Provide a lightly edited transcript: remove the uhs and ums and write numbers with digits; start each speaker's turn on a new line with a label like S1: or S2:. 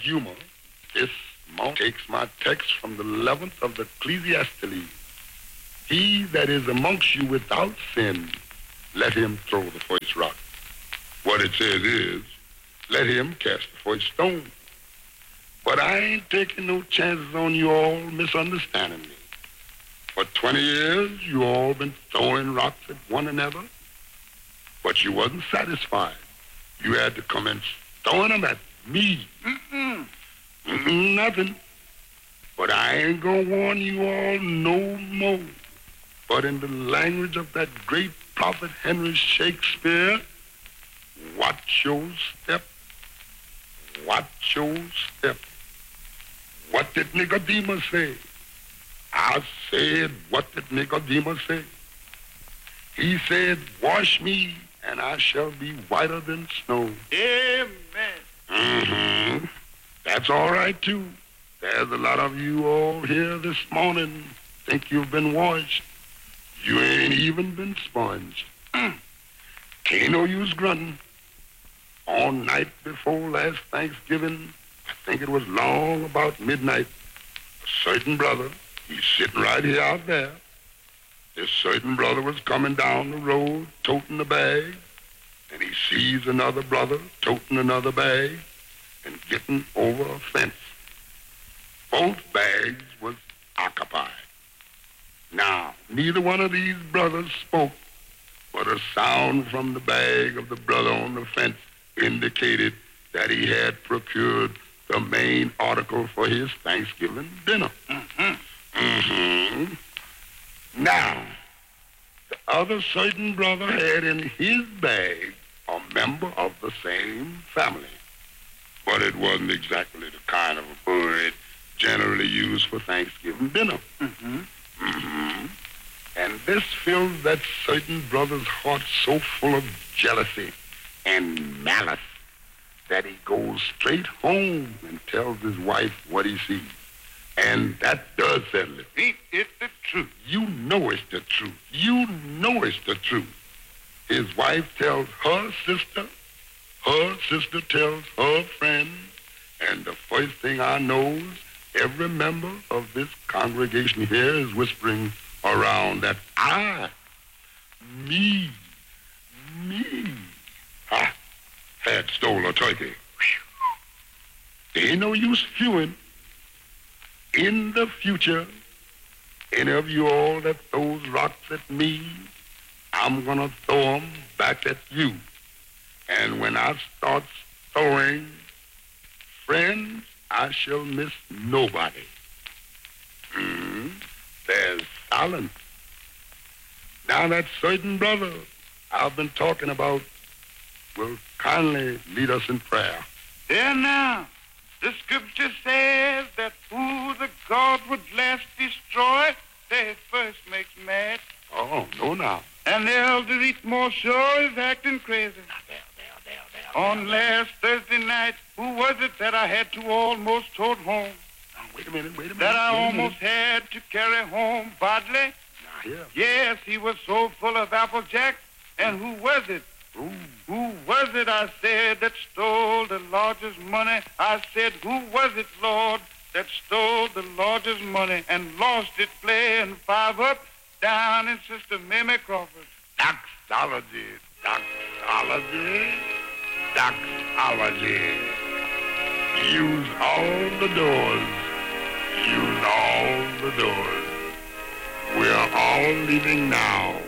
S1: humor, this monk takes my text from the 11th of the Ecclesiastes. He that is amongst you without sin, let him throw the first rock. What it says is, let him cast the first stone. But I ain't taking no chances on you all misunderstanding me. For 20 years, you all been throwing rocks at one another, but you wasn't satisfied. You had to come and throwing them at me. Nothing. But I ain't gonna warn you all no more. But in the language of that great prophet Henry Shakespeare, watch your step. Watch your step. What did Nicodemus say? I said, what did Nicodemus say? He said, wash me and I shall be whiter than snow.
S2: Amen.
S1: That's all right, too. There's a lot of you all here this morning think you've been washed. You ain't even been sponged. Ain't no use grunting. On night before last Thanksgiving, I think it was long about midnight, a certain brother, he's sitting right here out there. This certain brother was coming down the road toting a bag, and he sees another brother toting another bag and getting over a fence. Both bags was occupied. Now, neither one of these brothers spoke, but a sound from the bag of the brother on the fence indicated that he had procured the main article for his Thanksgiving dinner. Now, the other certain brother had in his bag a member of the same family, but it wasn't exactly the kind of a bird generally used for Thanksgiving dinner. And this fills that certain brother's heart so full of jealousy and malice that he goes straight home and tells his wife what he sees. And that does settle it.
S2: Ain't it the truth?
S1: You know it's the truth. You know it's the truth. His wife tells her sister tells her friend, and the first thing I know is every member of this congregation here is whispering around that me, had stole a turkey. There ain't no use fewing. In the future, any of you all that throws rocks at me, I'm gonna throw them back at you. And when I start throwing, friends, I shall miss nobody. There's silence. Now that certain brother I've been talking about will kindly lead us in prayer.
S2: There now, the scripture says that who the God would last destroy, they first makes mad.
S1: Oh, no now.
S2: And the elder eat more sure is acting crazy. On last Thursday night, who was it that I had to almost tote home?
S1: Wait a minute.
S2: That I almost had to carry home bodily?
S1: Now, here.
S2: Yes, he was so full of Applejack. And who was it? Who was it, I said, that stole the largest money? I said, who was it, Lord, that stole the largest money and lost it playing 5 up down in Sister Mamie Crawford?
S1: Doxology. Use all the doors. We're all leaving now.